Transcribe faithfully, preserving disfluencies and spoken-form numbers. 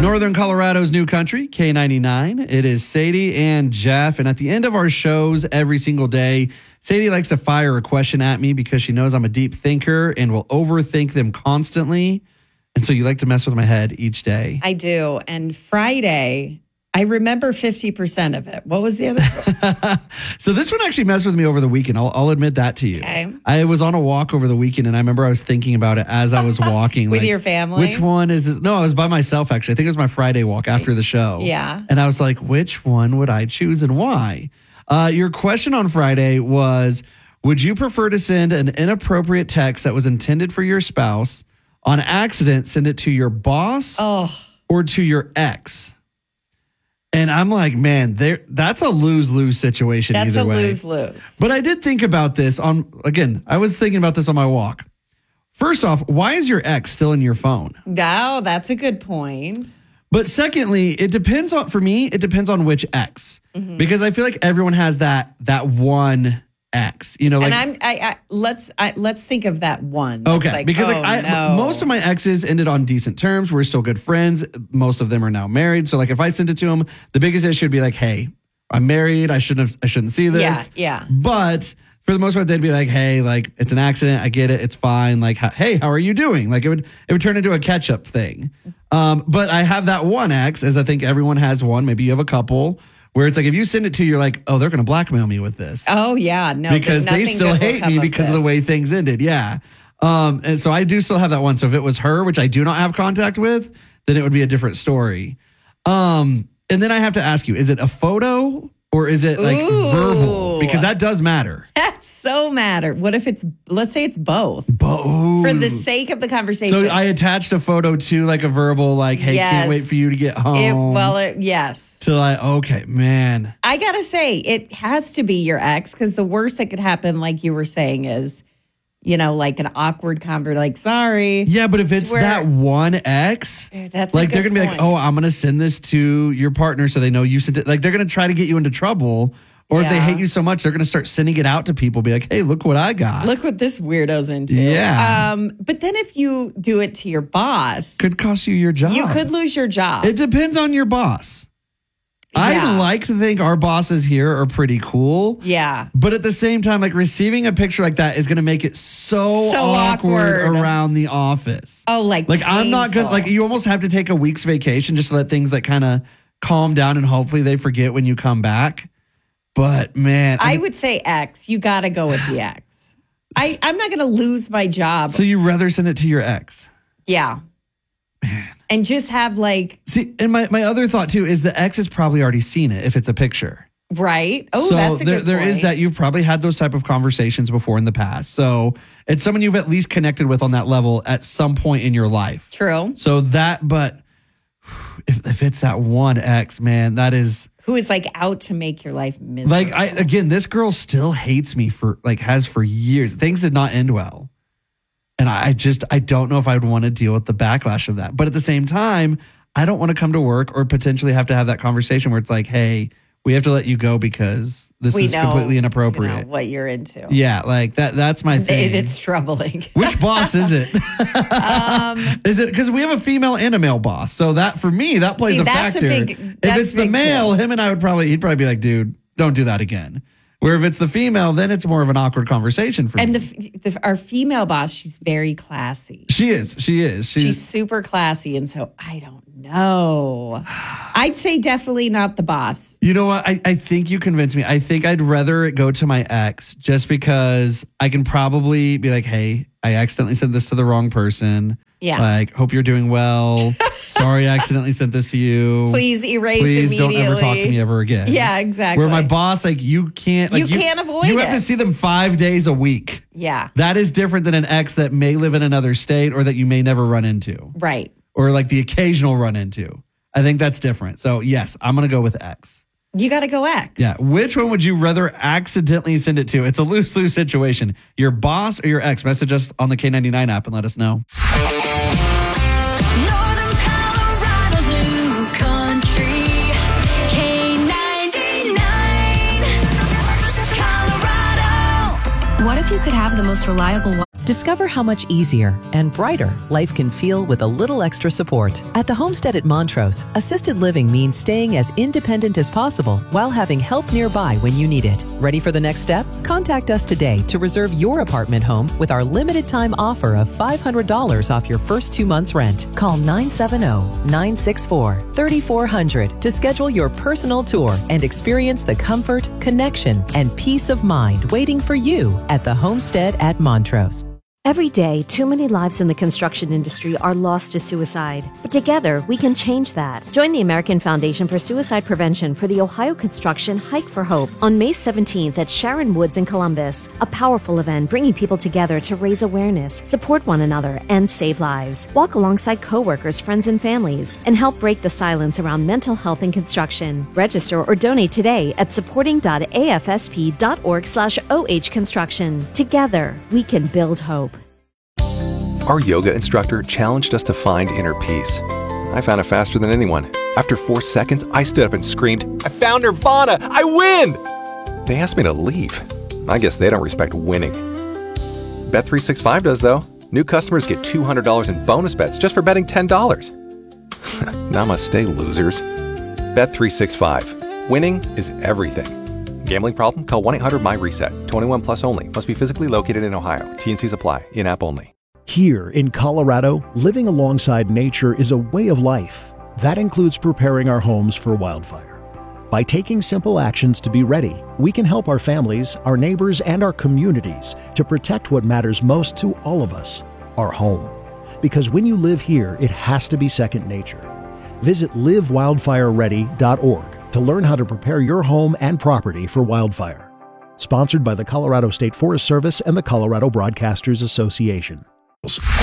Northern Colorado's new country, K ninety-nine. It is Sadie and Jeff. And at the end of our shows every single day, Sadie likes to fire a question at me because she knows I'm a deep thinker and will overthink them constantly. And so you like to mess with my head each day. I do. And Friday, I remember fifty percent of it. What was the other? So this one actually messed with me over the weekend. I'll, I'll admit that to you. Okay. I was on a walk over the weekend, and I remember I was thinking about it as I was walking. With like, your family? Which one is this? No, I was by myself, actually. I think it was my Friday walk after the show. Yeah. And I was like, which one would I choose and why? Uh, your question on Friday was, would you prefer to send an inappropriate text that was intended for your spouse, on accident send it to your boss oh. or to your ex? And I'm like, man, there that's a lose-lose situation That's either a way. lose-lose. But I did think about this on, again, I was thinking about this on my walk. First off, why is your ex still in your phone? No, that's a good point. But secondly, it depends on, for me, it depends on which ex. Mm-hmm. Because I feel like everyone has that that one ex, you know, like, and I'm, I, I let's, I, let's think of that one. Okay. Like, because oh, like I, no. most of my exes ended on decent terms. We're still good friends. Most of them are now married. So like if I sent it to them, the biggest issue would be like, hey, I'm married. I shouldn't have, I shouldn't see this. Yeah. Yeah. But for the most part, they'd be like, hey, like it's an accident. I get it. It's fine. Like, hey, how are you doing? Like it would, it would turn into a catch up thing. Um, but I have that one ex, as I think everyone has one. Maybe you have a couple. Where it's like, if you send it to, you're like, oh, they're going to blackmail me with this. Oh, yeah. No, because they still hate me because of, of the way things ended. Yeah. Um, and so I do still have that one. So if it was her, which I do not have contact with, then it would be a different story. Um, and then I have to ask you, is it a photo or is it like Ooh. verbal? Because that does matter. That's so matter. What if it's, let's say it's both. Both. For the sake of the conversation. So I attached a photo to like a verbal, like, hey, yes. can't wait for you to get home. It, well, it, yes. To like, okay, man. I got to say, it has to be your ex because the worst that could happen, like you were saying, is, you know, like an awkward conversation, like, sorry. Yeah, but if it's Swear. that one ex, that's like a they're good going to be point. like, oh, I'm going to send this to your partner so they know you sent it. Like they're going to try to get you into trouble. Or yeah. if they hate you so much, they're going to start sending it out to people. Be like, hey, look what I got. Look what this weirdo's into. Yeah. Um, but then if you do it to your boss, could cost you your job. you could lose your job. It depends on your boss. Yeah. I like to think our bosses here are pretty cool. Yeah. But at the same time, like receiving a picture like that is going to make it so, So awkward, awkward. around the office. Oh, like Like I'm not good. painful. Like you almost have to take a week's vacation just to let things like kind of calm down and hopefully they forget when you come back. But man, I would say X. You got to go with the X. I, I'm not going to lose my job. So you rather send it to your ex? Yeah. Man. And just have like. See, and my, my other thought too is the ex has probably already seen it if it's a picture. Right. Oh, so that's a there, good there point. is that. You've probably had those type of conversations before in the past. So it's someone you've at least connected with on that level at some point in your life. True. So that, but if, if it's that one ex, man, that is. Who is like out to make your life miserable. Like, I again, this girl still hates me for, like, has for years. Things did not end well. And I just, I don't know if I would want to deal with the backlash of that. But at the same time, I don't want to come to work or potentially have to have that conversation where it's like, hey, we have to let you go because this we is know, completely inappropriate. You know, what you're into. Yeah, like that. That's my thing. It, it's troubling. Which boss is it? um, is it because we have a female and a male boss? So that for me, that plays See, a that's a factor. big- if that's it's the big male, too. him and I would probably, he'd probably be like, dude, don't do that again. Where if it's the female, then it's more of an awkward conversation for and me. the, the our female boss, she's very classy. She is. She is. She's, She's super classy, and so I don't know. I'd say definitely not the boss. You know what? I, I think you convinced me. I think I'd rather it go to my ex just because I can probably be like, hey, I accidentally sent this to the wrong person. Yeah. Like, hope you're doing well. Sorry, I accidentally sent this to you. Please erase Please immediately. don't ever talk to me ever again. Yeah, exactly. Where my boss, like, you can't. Like, You can't avoid You have it. to see them five days a week. Yeah. That is different than an ex that may live in another state or that you may never run into. Right. Or like the occasional run into. I think that's different. So, yes, I'm going to go with X. You got to go X. Yeah. Which one would you rather accidentally send it to? It's a lose-lose situation. Your boss or your ex? Message us on the K ninety-nine app and let us know. Northern Colorado's new country, K ninety-nine, Colorado. What if you could have the most reliable Discover how much easier and brighter life can feel with a little extra support. At the Homestead at Montrose, assisted living means staying as independent as possible while having help nearby when you need it. Ready for the next step? Contact us today to reserve your apartment home with our limited time offer of five hundred dollars off your first two months rent. Call nine seven zero, nine six four, three four zero zero to schedule your personal tour and experience the comfort, connection, and peace of mind waiting for you at the Homestead at Montrose. Every day, too many lives in the construction industry are lost to suicide. But together, we can change that. Join the American Foundation for Suicide Prevention for the Ohio Construction Hike for Hope on May seventeenth at Sharon Woods in Columbus. A powerful event bringing people together to raise awareness, support one another, and save lives. Walk alongside coworkers, friends, and families, and help break the silence around mental health in construction. Register or donate today at supporting.afsp.org slash OH construction. Together, we can build hope. Our yoga instructor challenged us to find inner peace. I found it faster than anyone. After four seconds, I stood up and screamed, "I found Nirvana! I win!" They asked me to leave. I guess they don't respect winning. Bet three sixty-five does, though. New customers get two hundred dollars in bonus bets just for betting ten dollars. Namaste, losers. Bet three sixty-five. Winning is everything. Gambling problem? Call one eight hundred M Y reset. twenty-one plus only. Must be physically located in Ohio. T N Cs apply. In-app only. Here in Colorado, living alongside nature is a way of life. That includes preparing our homes for wildfire. By taking simple actions to be ready, we can help our families, our neighbors, and our communities to protect what matters most to all of us, our home. Because when you live here, it has to be second nature. Visit live wildfire ready dot org to learn how to prepare your home and property for wildfire. Sponsored by the Colorado State Forest Service and the Colorado Broadcasters Association.